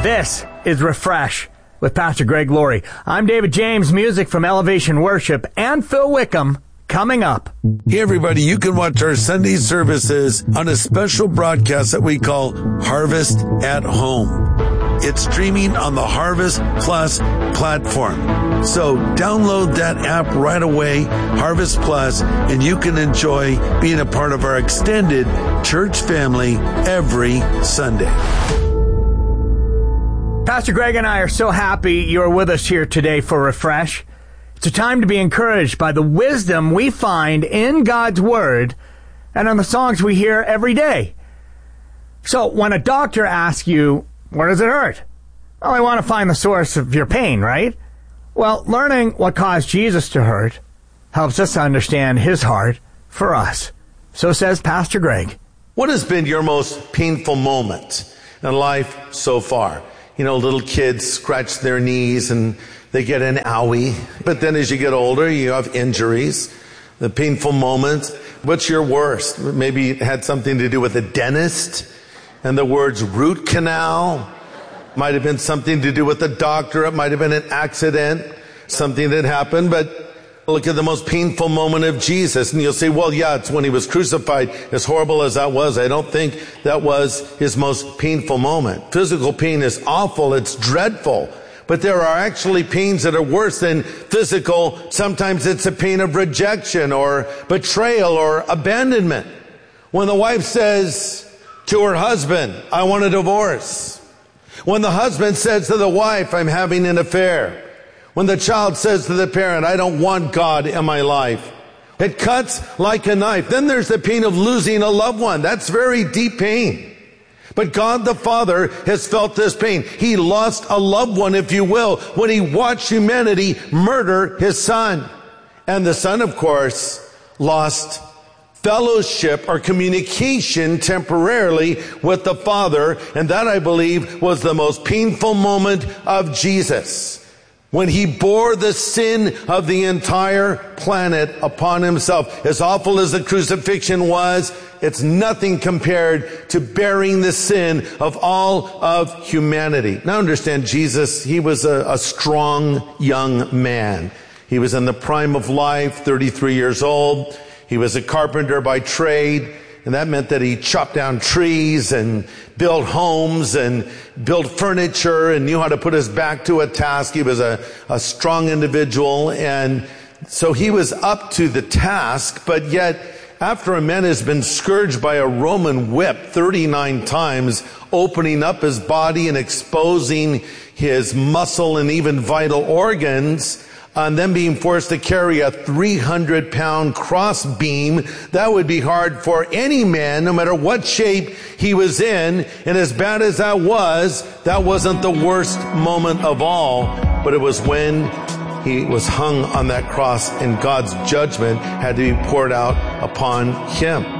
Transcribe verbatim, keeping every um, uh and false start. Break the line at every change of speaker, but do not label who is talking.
This is Refresh with Pastor Greg Laurie. I'm David James, music from Elevation Worship, and Phil Wickham coming up.
Hey everybody, you can watch our Sunday services on a special broadcast that we call Harvest at Home. It's streaming on the Harvest Plus platform. So download that app right away, Harvest Plus, and you can enjoy being a part of our extended church family every Sunday.
Pastor Greg and I are so happy you're with us here today for Refresh. It's a time to be encouraged by the wisdom we find in God's Word and on the songs we hear every day. So when a doctor asks you, where does it hurt? Well, I want to find the source of your pain, right? Well, learning what caused Jesus to hurt helps us understand his heart for us. So says Pastor Greg.
What has been your most painful moment in life so far? You know, little kids scratch their knees and they get an owie. But then as you get older, you have injuries, the painful moments. What's your worst? Maybe it had something to do with a dentist and the words root canal. Might have been something to do with a doctor. It might have been an accident, something that happened. But look at the most painful moment of Jesus. And you'll say, well, yeah, it's when he was crucified. As horrible as that was, I don't think that was his most painful moment. Physical pain is awful. It's dreadful. But there are actually pains that are worse than physical. Sometimes it's a pain of rejection or betrayal or abandonment. When the wife says to her husband, I want a divorce. When the husband says to the wife, I'm having an affair. When the child says to the parent, I don't want God in my life. It cuts like a knife. Then there's the pain of losing a loved one. That's very deep pain. But God the Father has felt this pain. He lost a loved one, if you will, when he watched humanity murder his son. And the son, of course, lost fellowship or communication temporarily with the Father. And that, I believe, was the most painful moment of Jesus, when he bore the sin of the entire planet upon himself. As awful as the crucifixion was, it's nothing compared to bearing the sin of all of humanity. Now understand, Jesus, he was a, a strong young man. He was in the prime of life, thirty-three years old. He was a carpenter by trade. And that meant that he chopped down trees and built homes and built furniture and knew how to put his back to a task. He was a, a strong individual. And so he was up to the task. But yet, after a man has been scourged by a Roman whip thirty-nine times, opening up his body and exposing his muscle and even vital organs, and then being forced to carry a three hundred pound cross beam, that would be hard for any man, no matter what shape he was in. And as bad as that was, that wasn't the worst moment of all, but it was when he was hung on that cross and God's judgment had to be poured out upon him.